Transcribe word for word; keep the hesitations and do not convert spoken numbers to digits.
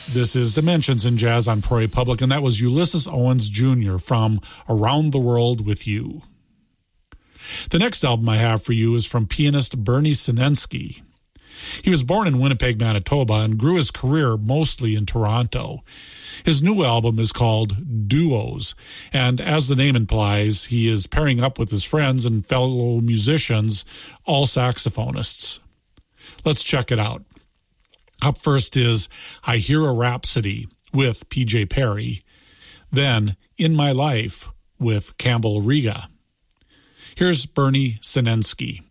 This is Dimensions in Jazz on Prairie Public, and that was Ulysses Owens Junior from Around the World with You. The next album I have for you is from pianist Bernie Sinensky. He was born in Winnipeg, Manitoba, and grew his career mostly in Toronto. His new album is called Duos, and as the name implies, he is pairing up with his friends and fellow musicians, all saxophonists. Let's check it out. Up first is I Hear a Rhapsody with P J Perry, then In My Life with Campbell Riga. Here's Bernie Sinensky.